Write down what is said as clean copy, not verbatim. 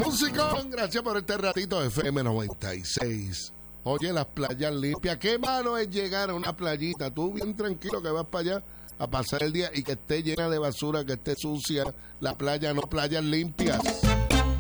Músico, gracias por este ratito. FM 96. Oye, las playas limpias. Qué malo es llegar a una playita. Tú bien tranquilo que vas para allá a pasar el día y que esté llena de basura, que esté sucia la playa, no playas limpias.